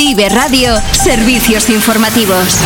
Vive Radio, servicios informativos.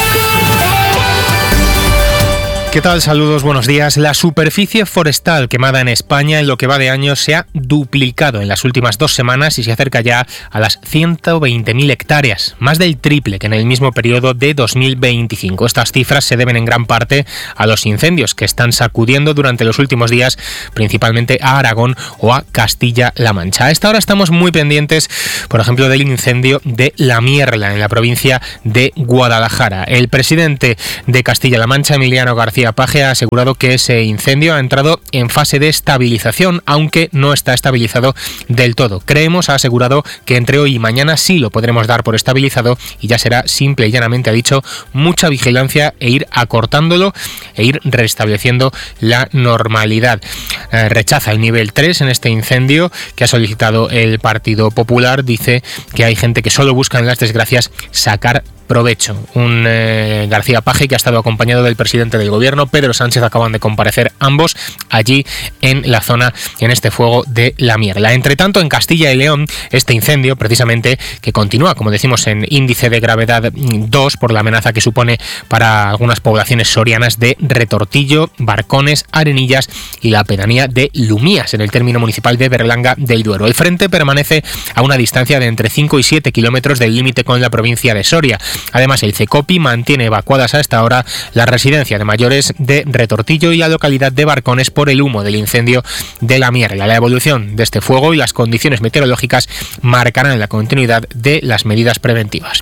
¿Qué tal? Saludos, buenos días. La superficie forestal quemada en España en lo que va de año se ha duplicado en las últimas 2 semanas y se acerca ya a las 120.000 hectáreas, más del triple que en el mismo periodo de 2025. Estas cifras se deben en gran parte a los incendios que están sacudiendo durante los últimos días, principalmente a Aragón o a Castilla-La Mancha. A esta hora estamos muy pendientes, por ejemplo, del incendio de La Mierla, en la provincia de Guadalajara. El presidente de Castilla-La Mancha, Emiliano García Paje, ha asegurado que ese incendio ha entrado en fase de estabilización, aunque no está estabilizado del todo. Creemos, ha asegurado, que entre hoy y mañana sí lo podremos dar por estabilizado y ya será simple y llanamente, ha dicho, mucha vigilancia e ir acortándolo e ir restableciendo la normalidad. Rechaza el nivel 3 en este incendio que ha solicitado el Partido Popular. Dice que hay gente que solo busca en las desgracias sacar provecho. Un García Paje que ha estado acompañado del presidente del gobierno, Pedro Sánchez, acaban de comparecer ambos allí en la zona, en este fuego de La Mierla. Entre tanto, en Castilla y León, este incendio, precisamente, que continúa, como decimos, en índice de gravedad 2 por la amenaza que supone para algunas poblaciones sorianas de Retortillo, Barcones, Arenillas y la pedanía de Lumías, en el término municipal de Berlanga del Duero. El frente permanece a una distancia de entre 5 y 7 kilómetros del límite con la provincia de Soria. Además, el CECOPI mantiene evacuadas a esta hora la residencia de mayores de Retortillo y la localidad de Barcones por el humo del incendio de La Mierla. La evolución de este fuego y las condiciones meteorológicas marcarán la continuidad de las medidas preventivas.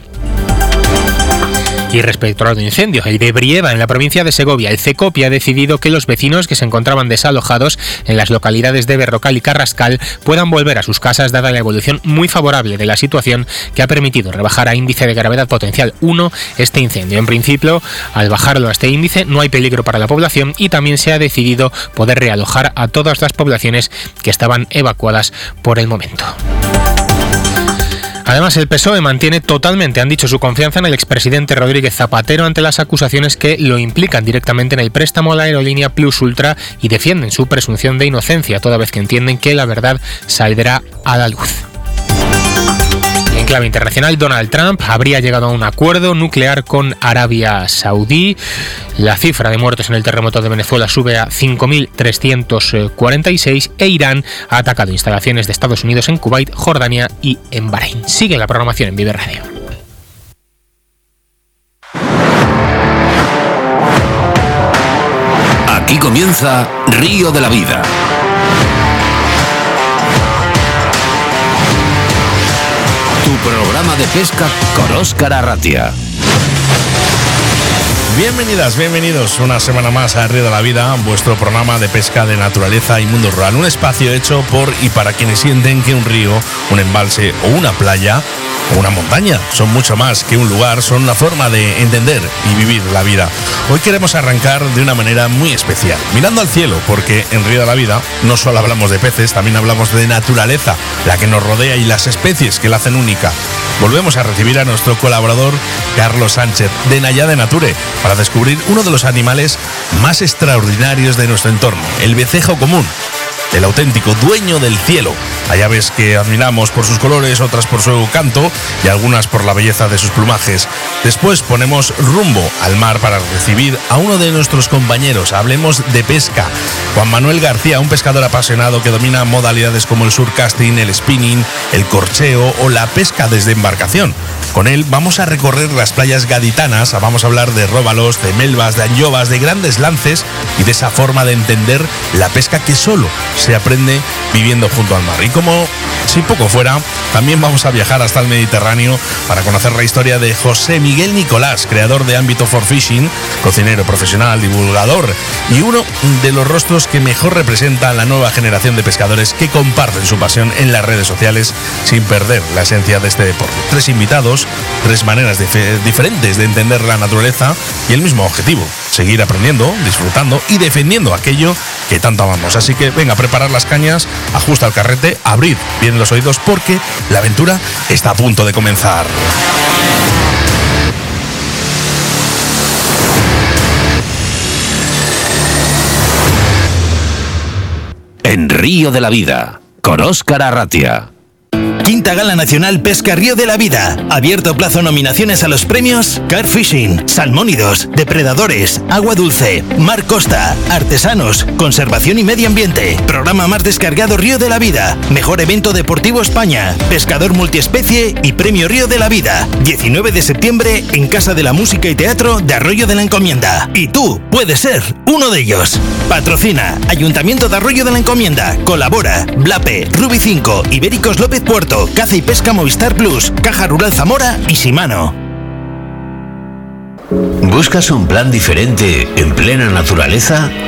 Y respecto al incendio, el de Brieva, en la provincia de Segovia, el CECOPI ha decidido que los vecinos que se encontraban desalojados en las localidades de Berrocal y Carrascal puedan volver a sus casas, dada la evolución muy favorable de la situación que ha permitido rebajar a índice de gravedad potencial 1 este incendio. En principio, al bajarlo a este índice, no hay peligro para la población y también se ha decidido poder realojar a todas las poblaciones que estaban evacuadas por el momento. Además, el PSOE mantiene totalmente, han dicho, su confianza en el expresidente Rodríguez Zapatero ante las acusaciones que lo implican directamente en el préstamo a la aerolínea Plus Ultra y defienden su presunción de inocencia, toda vez que entienden que la verdad saldrá a la luz. En clave internacional, Donald Trump habría llegado a un acuerdo nuclear con Arabia Saudí. La cifra de muertos en el terremoto de Venezuela sube a 5.346 e Irán ha atacado instalaciones de Estados Unidos en Kuwait, Jordania y en Bahrein. Sigue la programación en Vive Radio. Aquí comienza Río de la Vida. Tu programa de pesca con Óscar Arratia. Bienvenidas, bienvenidos una semana más a Río de la Vida, vuestro programa de pesca de naturaleza y mundo rural. Un espacio hecho por y para quienes sienten que un río, un embalse o una playa o una montaña son mucho más que un lugar, son una forma de entender y vivir la vida. Hoy queremos arrancar de una manera muy especial, mirando al cielo, porque en Río de la Vida no solo hablamos de peces, también hablamos de naturaleza, la que nos rodea y las especies que la hacen única. Volvemos a recibir a nuestro colaborador Carlos Sánchez de Nayade Nature para descubrir uno de los animales más extraordinarios de nuestro entorno, el vencejo común, el auténtico dueño del cielo. Hay aves que admiramos por sus colores, otras por su canto y algunas por la belleza de sus plumajes. Después ponemos rumbo al mar para recibir a uno de nuestros compañeros. Hablemos de pesca. Juan Manuel García, un pescador apasionado que domina modalidades como el surcasting, el spinning, el corcheo o la pesca desde embarcación. Con él vamos a recorrer las playas gaditanas, vamos a hablar de róbalos, de melvas, de anjovas, de grandes lances y de esa forma de entender la pesca que solo se aprende viviendo junto al mar. Y como si poco fuera, también vamos a viajar hasta el Mediterráneo para conocer la historia de José Miguel Nicolás, creador de Ámbito for Fishing, cocinero profesional, divulgador y uno de los rostros que mejor representa a la nueva generación de pescadores que comparten su pasión en las redes sociales sin perder la esencia de este deporte. 3 invitados, 3 maneras diferentes de entender la naturaleza y el mismo objetivo: seguir aprendiendo, disfrutando y defendiendo aquello que tanto amamos. Así que venga, a preparar las cañas, ajusta el carrete, abrid bien los oídos porque la aventura está a punto de comenzar. En Río de la Vida, con Óscar Arratia. quinta Gala Nacional Pesca Río de la Vida. Abierto plazo nominaciones a los premios Car Fishing, Salmónidos, Depredadores, Agua Dulce, Mar Costa, Artesanos, Conservación y Medio Ambiente. Programa más descargado Río de la Vida. Mejor evento deportivo España. Pescador multiespecie y Premio Río de la Vida. 19 de septiembre en Casa de la Música y Teatro de Arroyo de la Encomienda. Y tú puedes ser uno de ellos. Patrocina Ayuntamiento de Arroyo de la Encomienda. Colabora Blape, Rubi 5, Ibéricos López Puerto, Caza y Pesca Movistar Plus, Caja Rural Zamora y Shimano. ¿Buscas un plan diferente en plena naturaleza?